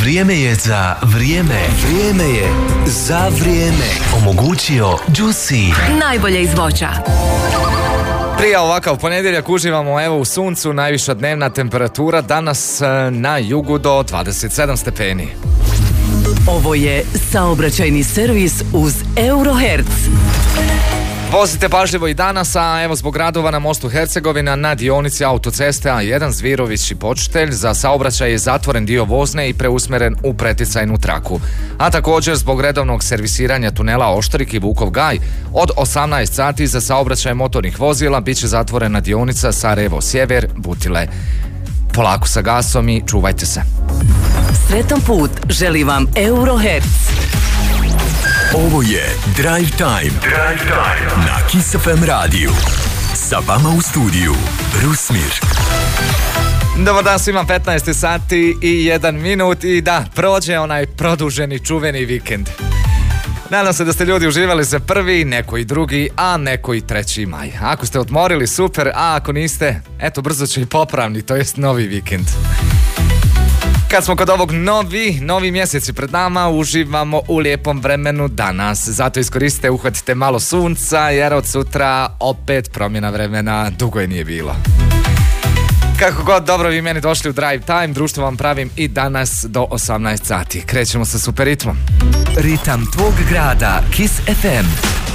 Vrijeme je za vrijeme. Vrijeme je za vrijeme. Omogućio Juicy. Najbolje iz voća. Prije ovakav ponedjeljak uživamo evo u suncu, najviša dnevna temperatura danas na jugu do 27 stepeni. Ovo je saobraćajni servis uz Eurohertz. Vozite pažljivo i danas, a evo zbog radova na mostu Hercegovina na dionici autoceste A1 Zvirović i Počitelj za saobraćaj je zatvoren dio vozne i preusmjeren u preticajnu traku. A također zbog redovnog servisiranja tunela Oštrik i Vukov Gaj od 18 sati za saobraćaj motornih vozila bit će zatvorena dionica Sarajevo Sjever Butile. Polako sa gasom i čuvajte se. Sretan put želi vam Eurohertz. Ovo je Drive Time na Kiss FM radiju. Sa vama u studiju Rusmir. Dobar dan svima, 15 sati i 1 minut i da, prođe onaj produženi čuveni vikend. Nadam se da ste ljudi uživali za prvi, neko i drugi, a neko i 3. maj. Ako ste odmorili, super, a ako niste, eto brzo će i popravni, to jest novi vikend. Kad smo kod ovog novi mjeseci pred nama, uživamo u lijepom vremenu danas. Zato iskoristite, uhvatite malo sunca, jer od sutra opet promjena vremena, dugo je nije bilo. Kako god, dobro vi meni došli u Drive Time, društvo vam pravim i danas do 18 sati. Krećemo sa super ritmom. Ritam tvog grada, Kiss FM.